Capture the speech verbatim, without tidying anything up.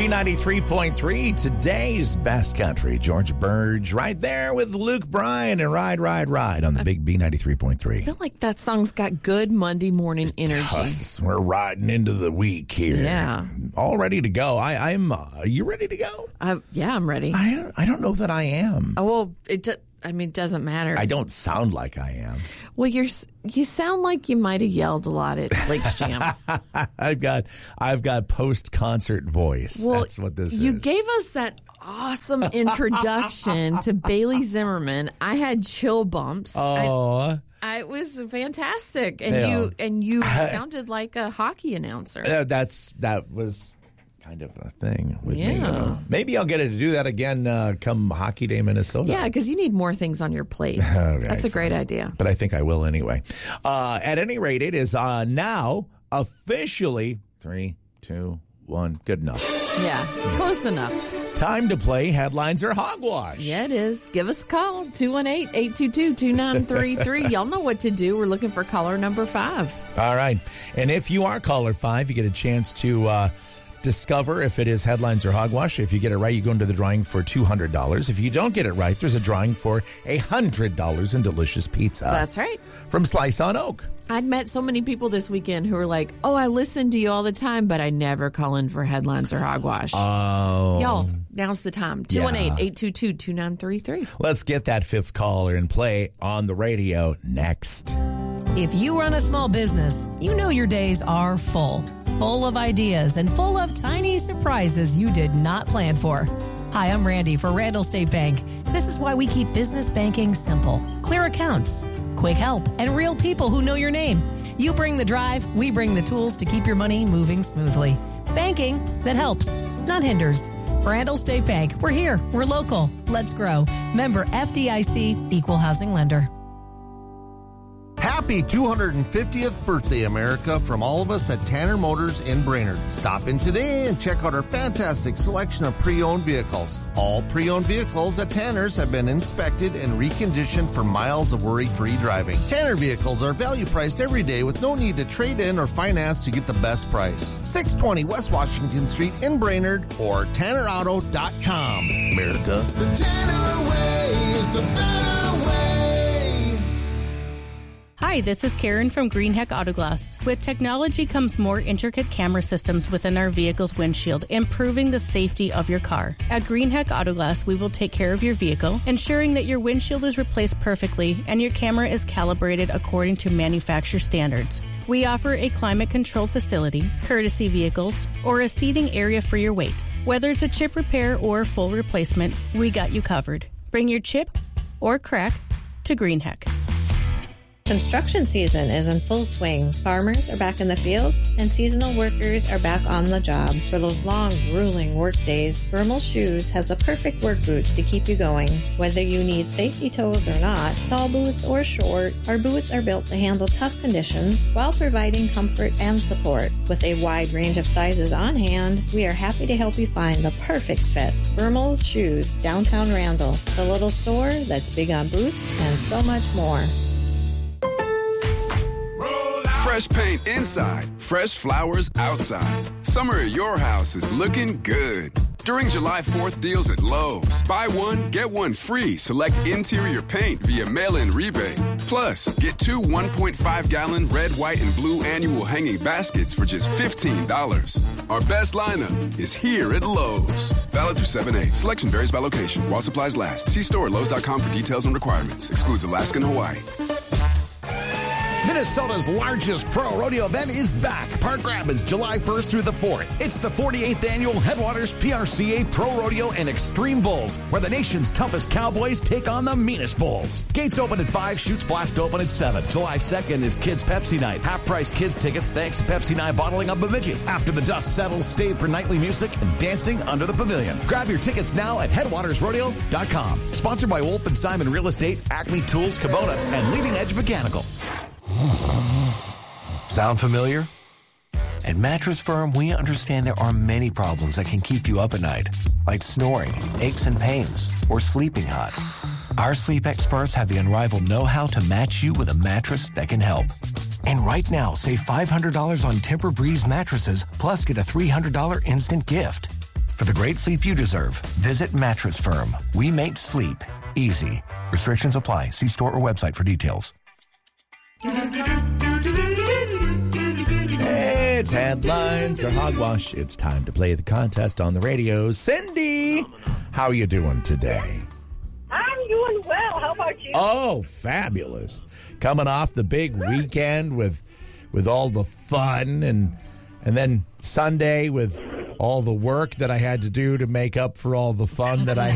B ninety-three point three, today's best country. George Burge right there with Luke Bryan and Ride, Ride, Ride on the big B ninety-three point three. I feel like that song's got good Monday morning energy. Us. We're riding into the week here. Yeah. All ready to go. I, I'm, uh, are you ready to go? Uh, yeah, I'm ready. I don't, I don't know that I am. Oh, well, it do, I mean, it doesn't matter. I don't sound like I am. Well, you're you sound like you might have yelled a lot at Blake's Jam. I've got I've got post concert voice. Well, that's what this you is. gave us that awesome introduction to Bailey Zimmerman. I had chill bumps. Oh, I, I, it was fantastic, and Yeah. you and you sounded like a hockey announcer. uh, that's that was kind of a thing with me. You Yeah. know? Maybe I'll get it to do that again uh, come Hockey Day, Minnesota. Yeah, because you need more things on your plate. Right. That's a great idea. But I think I will anyway. Uh, at any rate, it is uh, now officially three, two, one. Good enough. Yeah, it's close enough. Time to play Headlines or Hogwash. Yeah, it is. Give us a call, two one eight, eight two two, two nine three three. Y'all know what to do. We're looking for caller number five. All right. And if you are caller five, you get a chance to uh, discover if it is Headlines or Hogwash. If you get it right, you go into the drawing for two hundred dollars. If you don't get it right, there's a drawing for one hundred dollars in delicious pizza. That's right. From Slice on Oak. I'd met so many people this weekend who were like, oh, I listen to you all the time, but I never call in for Headlines or Hogwash. Oh. Y'all, now's the time. two one eight, eight two two, two nine three three. Let's get that fifth caller and play on the radio next. If you run a small business, you know your days are full. Full of ideas and full of tiny surprises you did not plan for. Hi, I'm Randy for Randall State Bank. This is why we keep business banking simple. Clear accounts, quick help, and real people who know your name. You bring the drive, we bring the tools to keep your money moving smoothly. Banking that helps, not hinders. Randall State Bank, we're here, we're local, let's grow. Member F D I C, Equal Housing Lender. Happy two hundred fiftieth birthday, America, from all of us at Tanner Motors in Brainerd. Stop in today and check out our fantastic selection of pre-owned vehicles. All pre-owned vehicles at Tanner's have been inspected and reconditioned for miles of worry-free driving. Tanner vehicles are value-priced every day with no need to trade in or finance to get the best price. six twenty West Washington Street in Brainerd or tanner auto dot com. America. The Tanner way is the better way. Hi, this is Karen from Greenheck Autoglass. With technology comes more intricate camera systems within our vehicle's windshield, improving the safety of your car. At Greenheck Autoglass, we will take care of your vehicle, ensuring that your windshield is replaced perfectly and your camera is calibrated according to manufacturer standards. We offer a climate-controlled facility, courtesy vehicles, or a seating area for your weight. Whether it's a chip repair or a full replacement, we got you covered. Bring your chip or crack to Greenheck. Construction season is in full swing. Farmers are back in the fields, and seasonal workers are back on the job. For those long, grueling work days, Vermal Shoes has the perfect work boots to keep you going. Whether you need safety toes or not, tall boots or short, our boots are built to handle tough conditions while providing comfort and support. With a wide range of sizes on hand, we are happy to help you find the perfect fit. Vermal's Shoes, downtown Randall, the little store that's big on boots and so much more. Fresh paint inside, fresh flowers outside. Summer at your house is looking good. During July fourth deals at Lowe's, buy one, get one free. Select interior paint via mail-in rebate. Plus, get two one point five gallon red, white, and blue annual hanging baskets for just fifteen dollars. Our best lineup is here at Lowe's. Valid through seven eight. Selection varies by location. While supplies last. See store at Lowe's dot com for details and requirements. Excludes Alaska and Hawaii. Minnesota's largest pro rodeo event is back. Park Rapids, July first through the fourth. It's the forty-eighth annual Headwaters P R C A Pro Rodeo and Extreme Bulls, where the nation's toughest cowboys take on the meanest bulls. Gates open at five, shoots blast open at seven. July second is Kids Pepsi Night. Half-price kids tickets thanks to Pepsi Night bottling of Bemidji. After the dust settles, stay for nightly music and dancing under the pavilion. Grab your tickets now at headwaters rodeo dot com. Sponsored by Wolf and Simon Real Estate, Acme Tools, Kubota, and Leading Edge Mechanical. Sound familiar? At Mattress Firm, we understand there are many problems that can keep you up at night, like snoring, aches and pains, or sleeping hot. Our sleep experts have the unrivaled know-how to match you with a mattress that can help. And right now, save five hundred dollars on Tempur-Breeze mattresses, plus get a three hundred dollars instant gift. For the great sleep you deserve, visit Mattress Firm. We make sleep easy. Restrictions apply. See store or website for details. It's Headlines or Hogwash. It's time to play the contest on the radio. Cindy, how are you doing today? I'm doing well. How about you? Oh, fabulous. Coming off the big weekend with with all the fun and and then Sunday with all the work that I had to do to make up for all the fun that I